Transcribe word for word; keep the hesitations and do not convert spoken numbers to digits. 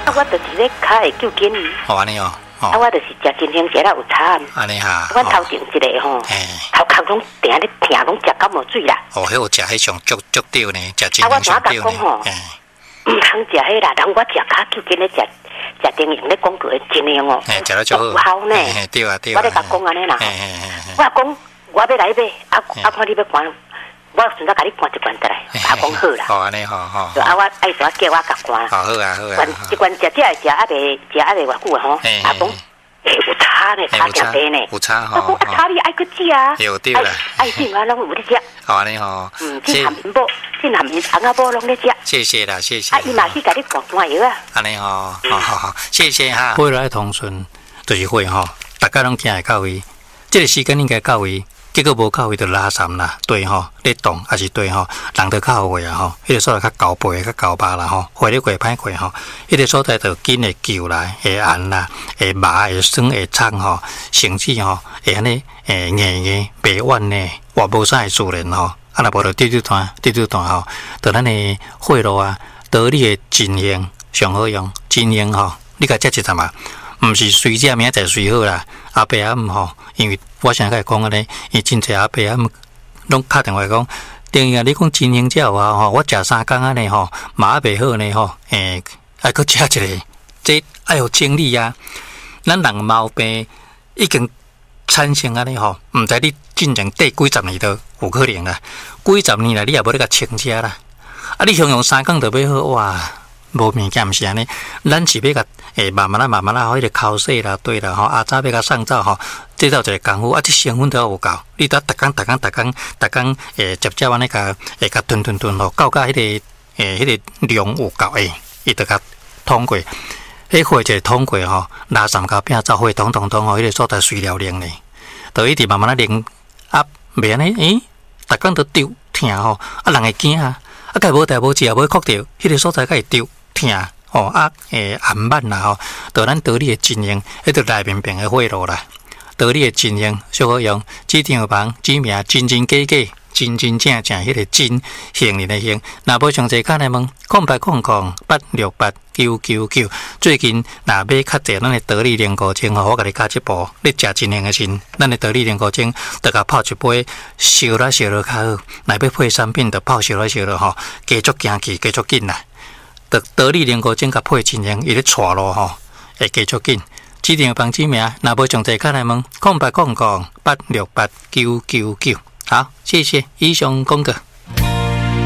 啊，我就是咧卡会救紧伊。 好安尼哦。 啊，我就是食金星食了有差。 安尼哈。 我头前一个吼，头壳拢定咧疼，拢食到无水啦。 哦，迄有食迄上足足掉呢，食金星上掉呢。 唔通食迄啦，人我食卡救紧咧食食丁用咧广告的金星哦， 食了足好呢。 对啊对啊。 我咧甲讲安尼啦。我讲我要来买，啊啊看你要关。我顺便甲你关一关得来，阿公好啦。 好安尼，好好。 啊，我爱说叫我甲关。 好好啊，好啊。 关一关食食会食阿袂食阿袂偌久啊吼。阿公，诶有差呢，差正多呢。 有差吼。 阿公啊，差你爱去食啊。 有对啦。 爱食啊，拢有咧食。 好安尼吼。 嗯，这含因某，这含因翁仔某拢咧食。 谢谢啦，谢谢。 啊，伊嘛去甲你灌干药啊。 安尼吼，好好好，谢谢哈。未来同村就是会吼，大家拢听会到位，这个时间应该到位。结果无到位就拉散啦，对吼，咧动还是对吼，人就较会啊吼，迄个所在较高背、较高巴啦吼，会咧过歹过吼，迄个所在就紧会救啦，会按啦，会麻会酸会呛吼，甚至吼会安尼诶硬硬白弯呢，活无啥会自然吼，啊若无就滴滴断滴滴断吼，就咱诶血路啊，得力诶金星上好用，金星吼，你甲食一阵嘛。毋是随食明仔载随好啦，阿伯阿姆吼，因为我想甲伊讲安尼，伊真侪阿伯阿姆拢敲电话讲，等于啊你讲金星有啊吼，我食三工安尼吼，嘛袂好呢吼，诶，爱搁食一个，这爱有精力啊。咱人毛病已经产生安尼吼，毋知你进前缀几十年都有可能啦，几十年来你也无咧甲清食啦，啊你形容三工就要好哇。无物件毋是安尼，咱是要甲诶慢慢啦、慢慢啦，吼，迄个口水啦、对啦，吼，阿早要甲上灶吼，这道一个功夫，啊，这成分都要有够，你得逐工、逐工、逐工、逐工，诶，接接安尼甲诶甲吞吞吞吼，到甲迄个诶迄个量有够诶，伊得甲通过，迄血一个通过吼，拉三角饼走血通通通吼，迄个所在水了冷呢，就一直慢慢啦冷，啊，袂安尼，诶，逐工都丢疼吼，啊，人会惊啊，啊，甲无代无志也无确定，迄个所在甲会丢。疼哦啊诶暗慢啦吼，到咱得力的经营，迄个内面变的血路啦，得力的经营小可用指定房指名真真假假，真真正正迄个真行人的行。若无详细看来问，空八空空八六八九九九。最近若要较济咱的得力莲果精吼，我甲你教一步，你食真行的时，咱的得力莲果精，得甲泡一杯，烧啦烧啦较好。若要配产品，得泡烧啦烧啦吼，加足行气，加足紧啦。得得力莲果精甲配真型，伊咧带路吼，会加足紧。指定房指名，若无详细看来问，空八空空八六八九九九。好，谢谢以上公告。